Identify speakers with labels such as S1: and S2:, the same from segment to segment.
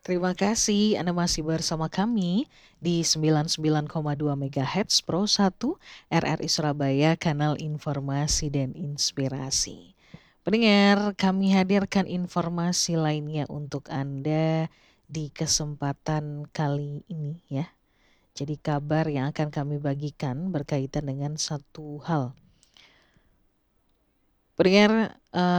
S1: Terima kasih Anda masih bersama kami di 99,2 MHz Pro 1 RRI Surabaya, kanal informasi dan inspirasi. Pendengar, kami hadirkan informasi lainnya untuk Anda di kesempatan kali ini ya. Jadi kabar yang akan kami bagikan berkaitan dengan satu hal. Pendengar,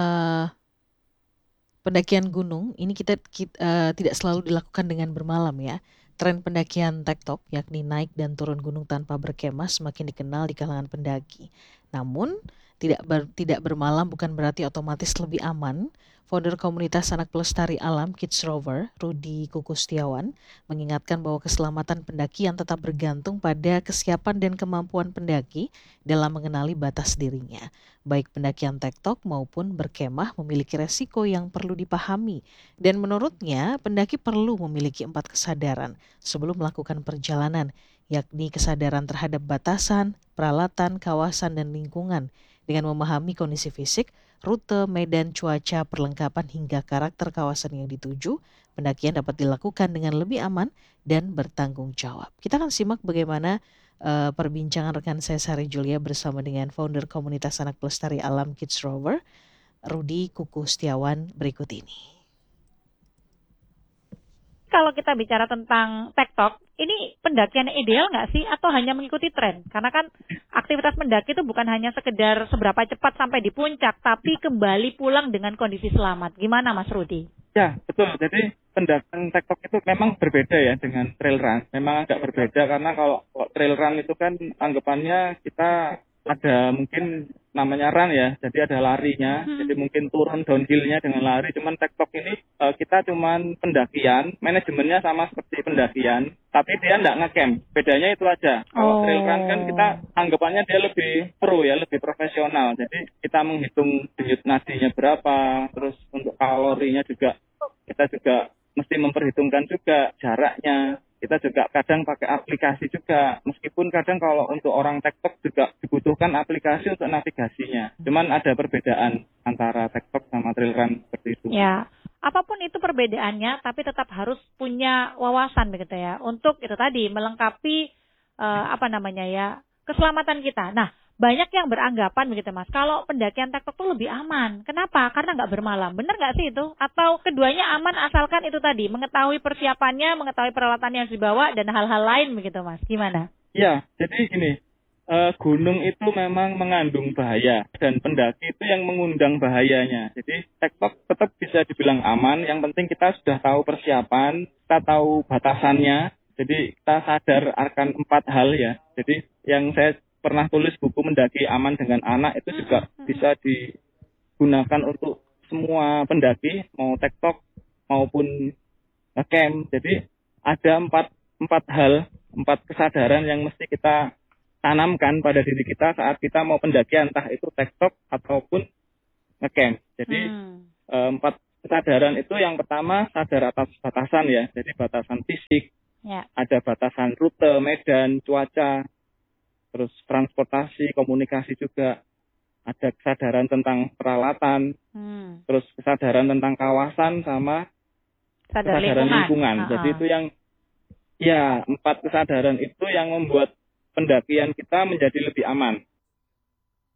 S1: pendakian gunung ini kita tidak selalu dilakukan dengan bermalam ya. Tren pendakian tektok yakni naik dan turun gunung tanpa berkemah semakin dikenal di kalangan pendaki. Namun tidak bermalam bukan berarti otomatis lebih aman. Founder komunitas anak pelestari alam Kids Rover, Rudi Kukustiawan, mengingatkan bahwa keselamatan pendakian tetap bergantung pada kesiapan dan kemampuan pendaki dalam mengenali batas dirinya. Baik pendakian tektok maupun berkemah memiliki resiko yang perlu dipahami. Dan menurutnya, pendaki perlu memiliki 4 kesadaran sebelum melakukan perjalanan, yakni kesadaran terhadap batasan, peralatan, kawasan, dan lingkungan. Dengan memahami kondisi fisik, rute, medan, cuaca, perlengkapan, hingga karakter kawasan yang dituju, pendakian dapat dilakukan dengan lebih aman dan bertanggung jawab. Kita akan simak bagaimana perbincangan rekan saya Sari Julia bersama dengan founder komunitas anak pelestari alam Kids Rover, Rudi Kukustiawan berikut ini.
S2: Kalau kita bicara tentang TikTok, ini pendakian ideal nggak sih atau hanya mengikuti tren? Karena kan aktivitas mendaki itu bukan hanya sekedar seberapa cepat sampai di puncak, tapi kembali pulang dengan kondisi selamat. Gimana Mas Rudi?
S3: Ya, betul. Jadi pendakian TikTok itu memang berbeda ya dengan trail run. Memang agak berbeda karena kalau trail run itu kan anggapannya kita ada mungkin namanya run ya, jadi ada larinya, jadi mungkin turun downhill-nya dengan lari. Cuman TikTok ini kita cuman pendakian, manajemennya sama seperti pendakian, tapi dia nggak ngecamp. Bedanya itu aja. Kalau trail run kan kita anggapannya dia lebih pro ya, lebih profesional. Jadi kita menghitung denyut nadinya berapa, terus untuk kalorinya juga kita juga mesti memperhitungkan juga jaraknya. Kita juga kadang pakai aplikasi juga, meskipun kadang kalau untuk orang TikTok juga dibutuhkan aplikasi untuk navigasinya. Cuman ada perbedaan antara TikTok sama trail run seperti itu.
S2: Ya, apapun itu perbedaannya, tapi tetap harus punya wawasan begitu ya, untuk itu tadi melengkapi keselamatan kita. Nah, banyak yang beranggapan begitu Mas, kalau pendakian TikTok itu lebih aman. Kenapa? Karena nggak bermalam. Benar nggak sih itu? Atau keduanya aman asalkan itu tadi, mengetahui persiapannya, mengetahui peralatan yang dibawa, dan hal-hal lain begitu Mas? Gimana?
S3: Ya, jadi gini, gunung itu memang mengandung bahaya dan pendaki itu yang mengundang bahayanya. Jadi TikTok tetap bisa dibilang aman, yang penting kita sudah tahu persiapan, kita tahu batasannya, jadi kita sadar akan 4 hal ya. Jadi yang saya pernah tulis buku Mendaki Aman dengan Anak itu juga bisa digunakan untuk semua pendaki, mau TikTok maupun camp. Jadi ada 4 hal, 4 kesadaran yang mesti kita tanamkan pada diri kita saat kita mau pendakian, entah itu TikTok ataupun ngecamp. Jadi 4 kesadaran itu yang pertama sadar atas batasan ya, jadi batasan fisik, ada batasan rute, medan, cuaca, terus transportasi, komunikasi juga, ada kesadaran tentang peralatan, terus kesadaran tentang kawasan sama kesadaran lingkungan. Jadi itu yang 4 kesadaran itu yang membuat pendakian kita menjadi lebih aman.